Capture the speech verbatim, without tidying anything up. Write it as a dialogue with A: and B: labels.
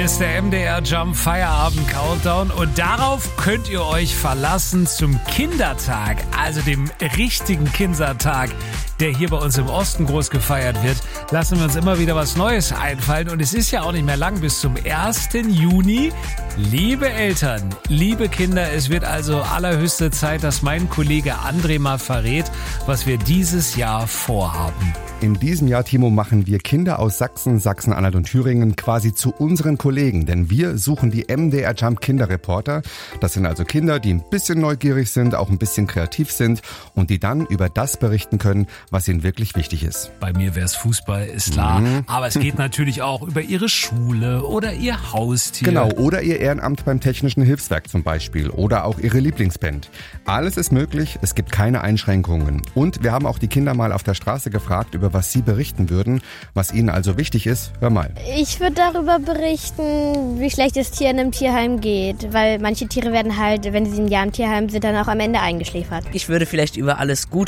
A: Ist der M D R Jump Feierabend Countdown und darauf könnt ihr euch verlassen zum Kindertag, also dem richtigen Kindertag, der hier bei uns im Osten groß gefeiert wird. Lassen wir uns immer wieder was Neues einfallen und es ist ja auch nicht mehr lang bis zum ersten Juni. Liebe Eltern, liebe Kinder, es wird also allerhöchste Zeit, dass mein Kollege André mal verrät, was wir dieses Jahr vorhaben.
B: In diesem Jahr, Timo, machen wir Kinder aus Sachsen, Sachsen-Anhalt und Thüringen quasi zu unseren Kollegen, denn wir suchen die M D R Jump Kinderreporter. Das sind also Kinder, die ein bisschen neugierig sind, auch ein bisschen kreativ sind und die dann über das berichten können, was ihnen wirklich wichtig ist.
A: Bei mir wär's Fußball, ist klar, mhm. aber es geht natürlich auch über ihre Schule oder ihr Haustier.
B: Genau, oder ihr Ehrenamt beim Technischen Hilfswerk zum Beispiel oder auch ihre Lieblingsband. Alles ist möglich, es gibt keine Einschränkungen. Und wir haben auch die Kinder mal auf der Straße gefragt, über was sie berichten würden, was ihnen also wichtig ist. Hör mal.
C: Ich würde darüber berichten, wie schlecht es Tieren im Tierheim geht, weil manche Tiere werden halt, wenn sie ein Jahr im Tierheim sind, dann auch am Ende eingeschläfert.
D: Ich würde vielleicht über alles Gute